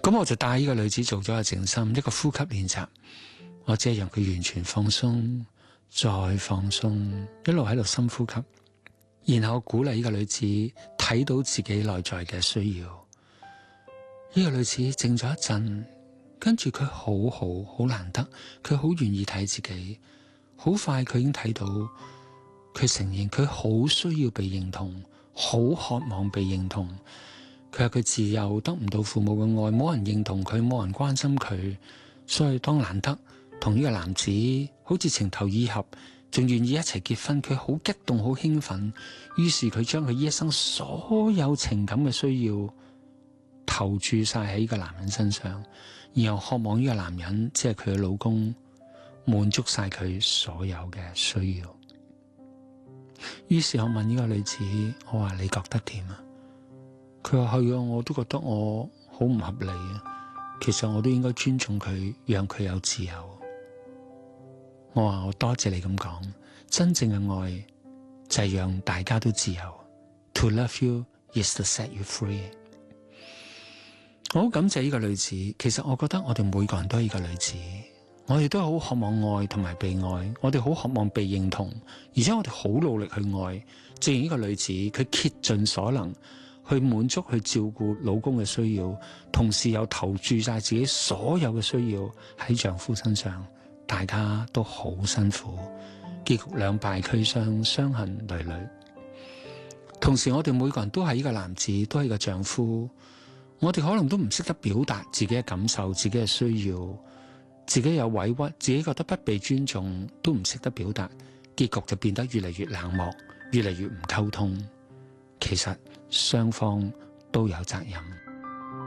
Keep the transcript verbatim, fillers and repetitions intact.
咁我就帶呢個女子做咗個靜心，一個呼吸練習。我只係讓佢完全放鬆，再放鬆，一路喺度深呼吸。然後鼓勵呢個女子睇到自己內在嘅需要。呢個女子靜咗一陣，跟住佢好好好難得，佢好願意睇自己。好快佢已經睇到，佢承認佢好需要被認同，好渴望被認同。佢話佢自幼得唔到父母嘅愛，冇人認同佢，冇人關心佢，所以當難得同呢個男子好似情投意合，仲願意一齊結婚，佢好激動好興奮。於是佢將佢一生所有情感嘅需要投注晒喺呢個男人身上，然後渴望呢個男人即係佢嘅老公滿足晒佢所有嘅需要。於是我問呢個女子，我話你覺得點啊？佢話係啊，我都覺得我好唔合理啊。其實我都應該尊重佢，讓佢有自由。我話我多謝你咁講，真正嘅愛就係讓大家都自由。To love you is to set you free。我好感謝呢個女子。其實我覺得我哋每個人都係呢個女子，我哋都好渴望愛同埋被愛，我哋好渴望被認同，而且我哋好努力去愛。正如呢個女子，佢竭盡所能去滿足去照顧老公嘅需要，同時又投注晒自己所有嘅需要喺丈夫身上，大家都好辛苦，結局兩敗俱傷，傷痕累累。同時我哋每個人都係呢個男子，都係個丈夫，我哋可能都唔識得表達自己嘅感受，自己嘅需要，自己有委屈，自己覺得不被尊重，都唔識得表達，結局就變得越嚟越冷漠，越嚟越唔溝通。其實雙方都有責任。